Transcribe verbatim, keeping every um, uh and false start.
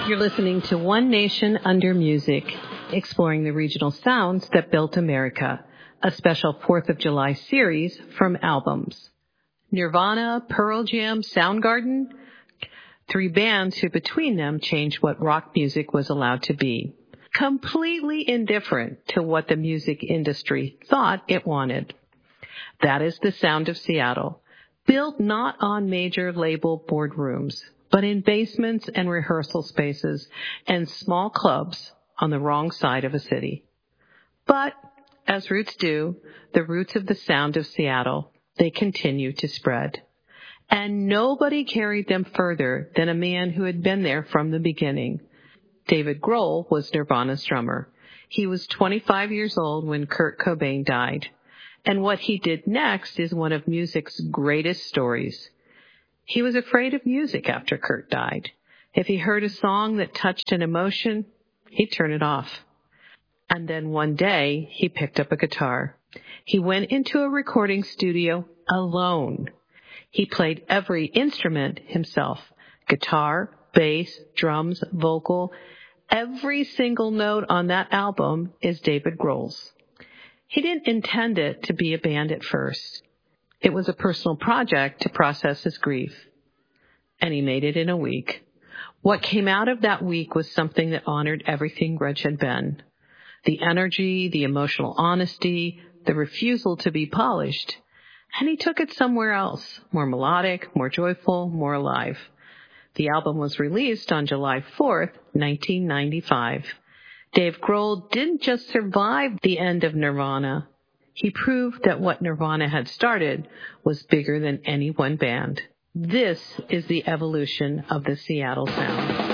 You're listening to One Nation Under Music, exploring the regional sounds that built America, a special fourth of July series from albums. Nirvana, Pearl Jam, Soundgarden, three bands who between them changed what rock music was allowed to be. Completely indifferent to what the music industry thought it wanted. That is the sound of Seattle, built not on major label boardrooms, but in basements and rehearsal spaces and small clubs on the wrong side of a city. But, as roots do, the roots of the sound of Seattle, they continue to spread. And nobody carried them further than a man who had been there from the beginning. David Grohl was Nirvana's drummer. He was twenty-five years old when Kurt Cobain died. And what he did next is one of music's greatest stories. He was afraid of music after Kurt died. If he heard a song that touched an emotion, he'd turn it off. And then one day, he picked up a guitar. He went into a recording studio alone. He played every instrument himself. Guitar, bass, drums, vocal. Every single note on that album is David Grohl's. He didn't intend it to be a band at first. It was a personal project to process his grief. And he made it in a week. What came out of that week was something that honored everything Grudge had been. The energy, the emotional honesty, the refusal to be polished. And he took it somewhere else, more melodic, more joyful, more alive. The album was released on July fourth, nineteen ninety-five. Dave Grohl didn't just survive the end of Nirvana. He proved that what Nirvana had started was bigger than any one band. This is the evolution of the Seattle sound.